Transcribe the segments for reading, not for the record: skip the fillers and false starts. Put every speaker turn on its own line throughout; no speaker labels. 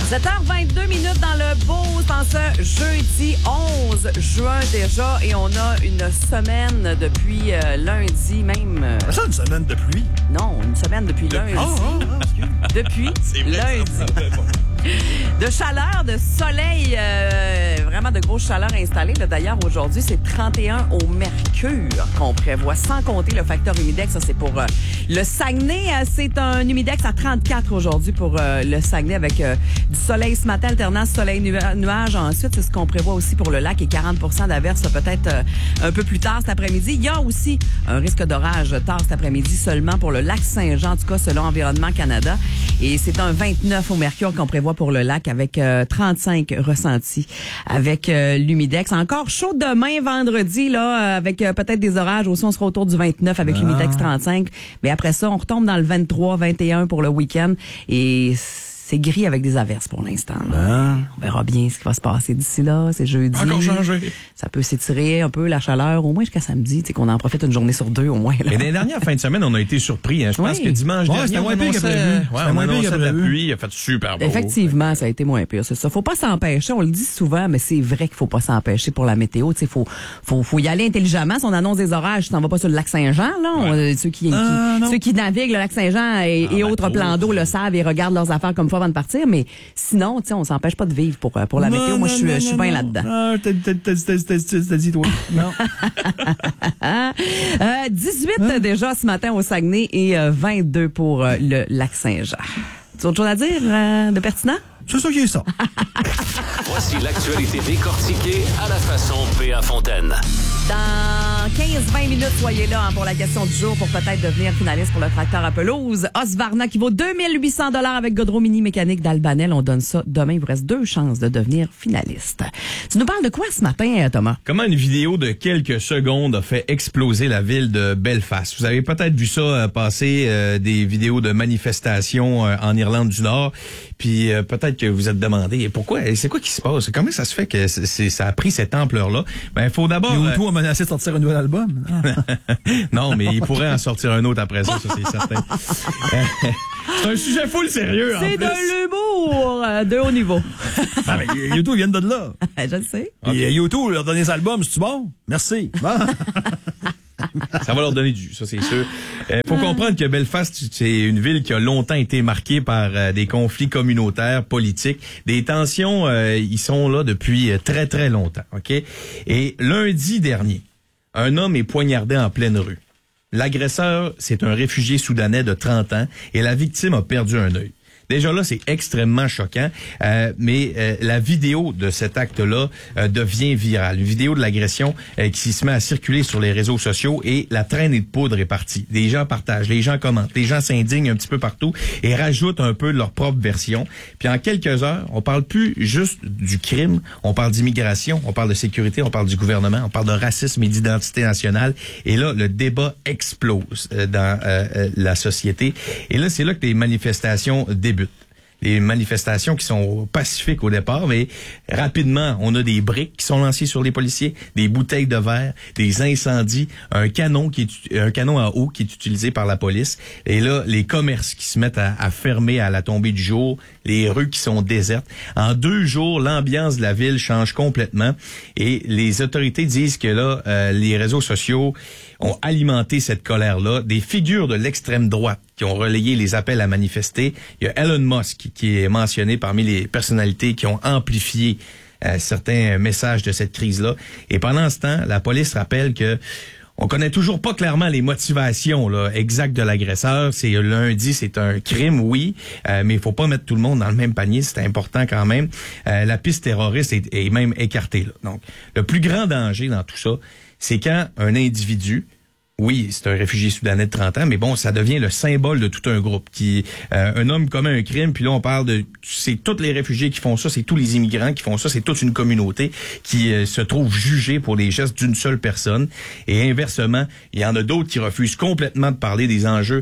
7h22 minutes dans le Beauce en ce jeudi 11 juin déjà et on a une semaine depuis lundi même.
Ça, une semaine de pluie?
Non, une semaine depuis lundi. Depuis lundi. De chaleur, de soleil, vraiment de grosse chaleur installée. Là, d'ailleurs, aujourd'hui, c'est 31 au mercure qu'on prévoit, sans compter le facteur humidex. Ça, c'est pour le Saguenay. C'est un humidex à 34 aujourd'hui pour le Saguenay avec du soleil ce matin, alternance soleil-nuage. Ensuite, c'est ce qu'on prévoit aussi pour le lac et 40 d'averses peut-être un peu plus tard cet après-midi. Il y a aussi un risque d'orage tard cet après-midi seulement pour le lac Saint-Jean, en tout cas selon Environnement Canada. Et c'est un 29 au mercure qu'on prévoit pour le lac avec 35 ressentis avec l'humidex. Encore chaud demain, vendredi, là, avec peut-être des orages. Aussi, on sera autour du 29 avec l'humidex 35. Mais après ça, on retombe dans le 23, 21 pour le week-end. Et c'est gris avec des averses pour l'instant. On verra bien ce qui va se passer d'ici là. C'est jeudi.
Encore changé.
Ça peut s'étirer un peu la chaleur, au moins jusqu'à samedi, tu sais, qu'on en profite une journée sur deux au moins. Là.
Et dans les dernières fins de semaine, on a été surpris. Hein. Je pense que dimanche dernier, on annonçait de la pluie. Il a fait super beau.
Effectivement, ça a été moins pire. C'est ça. Faut pas s'empêcher. On le dit souvent, mais c'est vrai qu'il faut pas s'empêcher pour la météo. Tu sais, faut y aller intelligemment. Si on annonce des orages, tu t'en vas pas sur le lac Saint-Jean, là. Ceux qui naviguent le lac Saint-Jean et autres plans d'eau le savent et regardent leurs affaires comme fois avant de partir. Mais sinon, tu sais, on s'empêche pas de vivre pour la météo. Moi, je suis bien là-dedans.
T'as dit, toi. Non.
18 déjà ce matin au Saguenay et 22 pour le lac Saint-Jean. Tu as autre chose à dire de pertinent?
C'est ça qui est ça.
Voici l'actualité décortiquée à la façon P.A. Fontaine.
Dans 15-20 minutes, soyez là pour la question du jour pour peut-être devenir finaliste pour le tracteur à pelouse. Husqvarna qui vaut 2800 $ avec Godreau Mini Mécanique d'Albanel. On donne ça demain. Il vous reste 2 chances de devenir finaliste. Tu nous parles de quoi ce matin, Thomas?
Comment une vidéo de quelques secondes a fait exploser la ville de Belfast. Vous avez peut-être vu ça passer, des vidéos de manifestations en Irlande du Nord. Puis peut-être que vous êtes demandé pourquoi, c'est quoi qui se passe? Comment ça se fait que ça a pris cette ampleur-là? Ben, il faut d'abord...
U2 a menacé de sortir un nouvel album.
Non, mais il pourrait en sortir un autre après ça c'est certain. C'est un sujet full sérieux, en plus.
C'est de l'humour de haut niveau.
Ah, mais U2 viennent de là.
Je le sais.
Et U2, leur dernier album, c'est-tu bon? Merci. Bon.
Ça va leur donner du, ça c'est sûr. Faut comprendre que Belfast, c'est une ville qui a longtemps été marquée par des conflits communautaires, politiques, des tensions. Ils sont là depuis très très longtemps, ok. Et lundi dernier, un homme est poignardé en pleine rue. L'agresseur, c'est un réfugié soudanais de 30 ans et la victime a perdu un œil. Déjà là, c'est extrêmement choquant, mais la vidéo de cet acte-là devient virale. Une vidéo de l'agression qui se met à circuler sur les réseaux sociaux et la traînée de poudre est partie. Les gens partagent, les gens commentent, les gens s'indignent un petit peu partout et rajoutent un peu de leur propre version. Puis en quelques heures, on parle plus juste du crime, on parle d'immigration, on parle de sécurité, on parle du gouvernement, on parle de racisme et d'identité nationale. Et là, le débat explose dans la société. Et là, c'est là que les manifestations débutent. Les manifestations qui sont pacifiques au départ, mais rapidement, on a des briques qui sont lancées sur les policiers, des bouteilles de verre, des incendies, un canon à eau qui est utilisé par la police. Et là, les commerces qui se mettent à fermer à la tombée du jour, les rues qui sont désertes. En 2 jours, l'ambiance de la ville change complètement et les autorités disent que là, les réseaux sociaux ont alimenté cette colère-là. Des figures de l'extrême droite qui ont relayé les appels à manifester. Il y a Elon Musk qui est mentionné parmi les personnalités qui ont amplifié certains messages de cette crise-là. Et pendant ce temps, la police rappelle que on connaît toujours pas clairement les motivations là, exactes de l'agresseur. C'est lundi, c'est un crime, oui, mais il faut pas mettre tout le monde dans le même panier, c'est important quand même. La piste terroriste est même écartée. Là. Donc, le plus grand danger dans tout ça, c'est quand un individu, oui, c'est un réfugié soudanais de 30 ans, mais bon, ça devient le symbole de tout un groupe. Un homme commet un crime, puis là, on parle de... C'est tous les réfugiés qui font ça, c'est tous les immigrants qui font ça, c'est toute une communauté qui se trouve jugée pour les gestes d'une seule personne. Et inversement, il y en a d'autres qui refusent complètement de parler des enjeux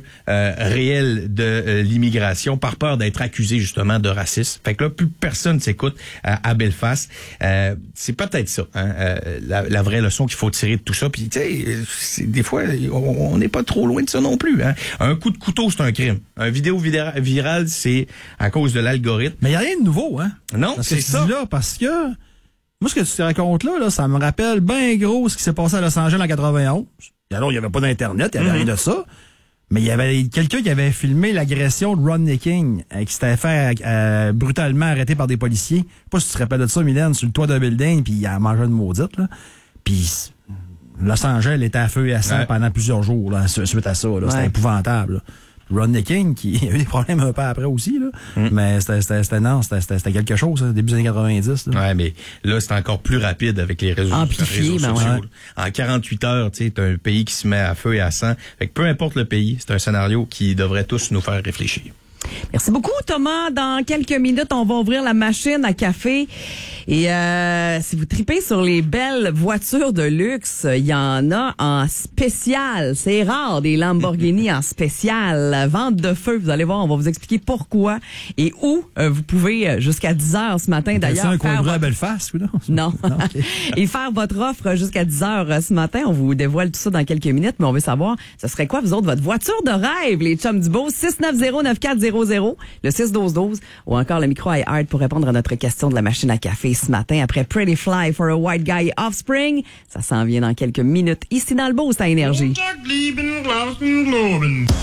réels de l'immigration par peur d'être accusés, justement, de racisme. Fait que là, plus personne s'écoute à Belfast. C'est peut-être ça, hein, la vraie leçon qu'il faut tirer de tout ça. Puis, tu sais, des fois, on n'est pas trop loin de ça non plus. Hein. Un coup de couteau, c'est un crime. Un vidéo virale, c'est à cause de l'algorithme.
Mais il n'y a rien de nouveau, hein?
Non,
Parce
c'est
que tu
ça.
dis là, parce que moi, ce que tu te racontes là, ça me rappelle bien gros ce qui s'est passé à Los Angeles en 91. Et alors, il n'y avait pas d'Internet, il n'y avait rien de ça. Mais il y avait quelqu'un qui avait filmé l'agression de Rodney King, qui s'était fait brutalement arrêter par des policiers. Je sais pas si tu te rappelles de ça, Mylène, sur le toit d'un building, puis il a mangé une maudite, là. Puis Los Angeles était à feu et à sang pendant plusieurs jours, là, suite à ça, là. C'était épouvantable, là. Rodney King, qui a eu des problèmes un peu après aussi, là. Mais c'était quelque chose, ça, début des années 90. Là.
Ouais, mais là, c'est encore plus rapide avec les réseaux,
Amplifié,
sociaux.
ouais.
En 48 heures, tu sais, t'as un pays qui se met à feu et à sang. Fait que peu importe le pays, c'est un scénario qui devrait tous nous faire réfléchir.
Merci beaucoup, Thomas. Dans quelques minutes, on va ouvrir la machine à café. Et si vous tripez sur les belles voitures de luxe, il y en a en spécial. C'est rare, des Lamborghini en spécial. Vente de feu, vous allez voir, on va vous expliquer pourquoi et où vous pouvez, jusqu'à 10h ce matin d'ailleurs.
C'est un coin
faire
à Belfast, ou non?
Non.
Okay.
Et faire votre offre jusqu'à 10h ce matin. On vous dévoile tout ça dans quelques minutes, mais on veut savoir, ce serait quoi, vous autres, votre voiture de rêve, les chums du beau, 690-9400, le 612-12, ou encore le micro iHeart pour répondre à notre question de la machine à café ce matin après Pretty Fly for a White Guy Offspring. Ça s'en vient dans quelques minutes ici dans le Boost à Énergie.